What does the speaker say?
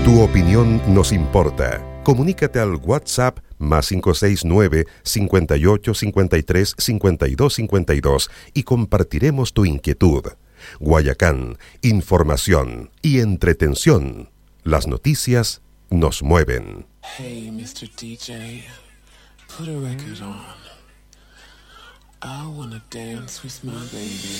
Tu opinión nos importa. Comunícate al WhatsApp más 569-5853-5252 y compartiremos tu inquietud. Guayacán, información y entretención. Las noticias nos mueven. Hey, Mr. DJ, put a record on. I wanna dance with my baby.